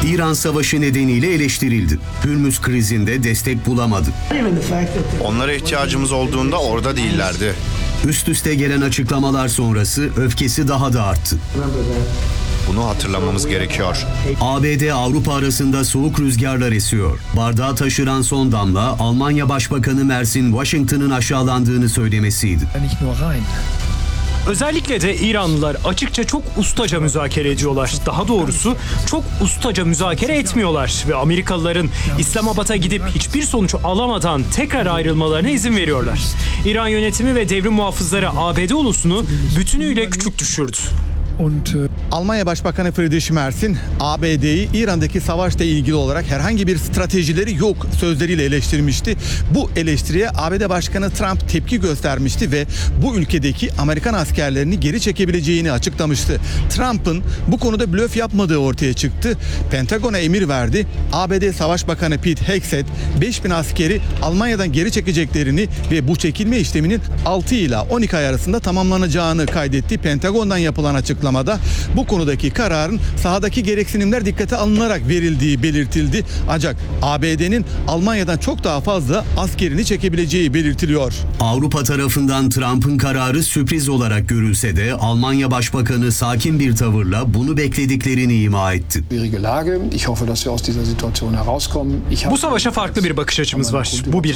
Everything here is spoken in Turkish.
İran Savaşı nedeniyle eleştirildi. Hürmüz krizinde destek bulamadı. Onlara ihtiyacımız olduğunda orada değillerdi. Üst üste gelen açıklamalar sonrası öfkesi daha da arttı. Bunu hatırlamamız gerekiyor. ABD-Avrupa arasında soğuk rüzgarlar esiyor. Bardağı taşıran son damla Almanya Başbakanı Merz'in Washington'ın aşağılandığını söylemesiydi. Özellikle de İranlılar açıkça çok ustaca müzakere ediyorlar. Daha doğrusu çok ustaca müzakere etmiyorlar ve Amerikalıların İslamabad'a gidip hiçbir sonuç alamadan tekrar ayrılmalarına izin veriyorlar. İran yönetimi ve devrim muhafızları ABD ulusunu bütünüyle küçük düşürdü. Almanya Başbakanı Friedrich Merz'in ABD'yi İran'daki savaşla ilgili olarak herhangi bir stratejileri yok sözleriyle eleştirmişti. Bu eleştiriye ABD Başkanı Trump tepki göstermişti ve bu ülkedeki Amerikan askerlerini geri çekebileceğini açıklamıştı. Trump'ın bu konuda blöf yapmadığı ortaya çıktı. Pentagon'a emir verdi. ABD Savaş Bakanı Pete Hegseth 5000 askeri Almanya'dan geri çekeceklerini ve bu çekilme işleminin 6 ila 12 ay arasında tamamlanacağını kaydetti. Pentagon'dan yapılan açıklamada bu konudaki kararın sahadaki gereksinimler dikkate alınarak verildiği belirtildi. Ancak ABD'nin Almanya'dan çok daha fazla askerini çekebileceği belirtiliyor. Avrupa tarafından Trump'ın kararı sürpriz olarak görülse de Almanya Başbakanı sakin bir tavırla bunu beklediklerini ima etti. Bu savaşa farklı bir bakış açımız var. Bu bir